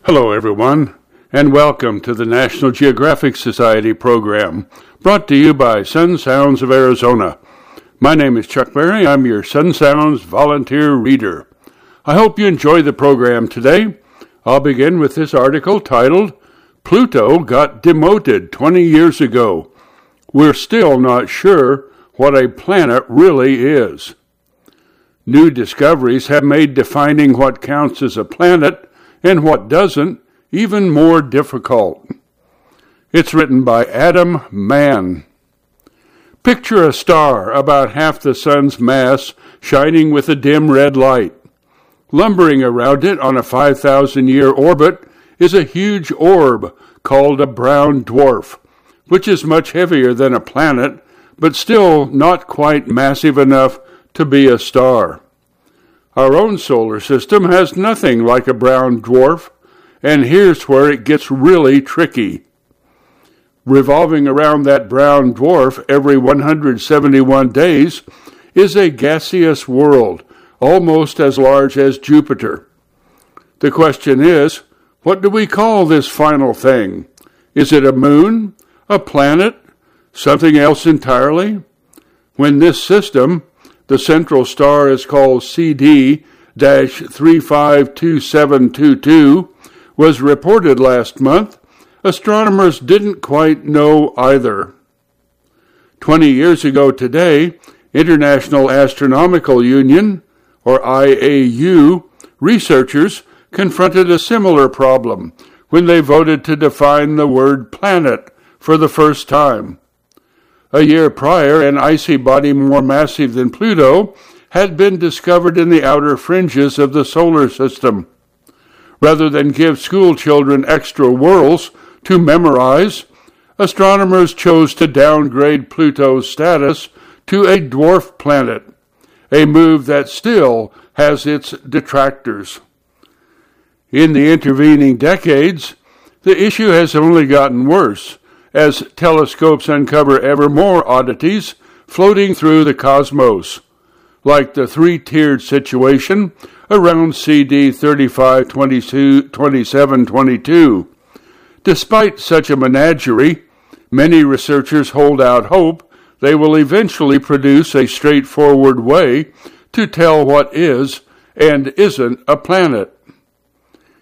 Hello, everyone, and welcome to the National Geographic Society program, brought to you by Sun Sounds of Arizona. My name is Chuck Berry. I'm your Sun Sounds volunteer reader. I hope you enjoy the program today. I'll begin with this article titled, Pluto Got Demoted 20 Years Ago. We're still not sure what a planet really is. New discoveries have made defining what counts as a planet and what doesn't even more difficult. It's written by Adam Mann. Picture a star about half the sun's mass shining with a dim red light. Lumbering around it on a 5,000-year orbit is a huge orb called a brown dwarf, which is much heavier than a planet, but still not quite massive enough to be a star. Our own solar system has nothing like a brown dwarf, and here's where it gets really tricky. Revolving around that brown dwarf every 171 days is a gaseous world, almost as large as Jupiter. The question is, what do we call this final thing? Is it a moon, a planet, something else entirely? When this system, the central star, is called CD-352722, was reported last month, astronomers didn't quite know either. 20 years ago today, International Astronomical Union, or IAU, researchers confronted a similar problem when they voted to define the word planet for the first time. A year prior, an icy body more massive than Pluto had been discovered in the outer fringes of the solar system. Rather than give school children extra worlds to memorize, astronomers chose to downgrade Pluto's status to a dwarf planet, a move that still has its detractors. In the intervening decades, the issue has only gotten worse, as telescopes uncover ever more oddities floating through the cosmos, like the three-tiered situation around CD 352722. Despite such a menagerie, many researchers hold out hope they will eventually produce a straightforward way to tell what is and isn't a planet.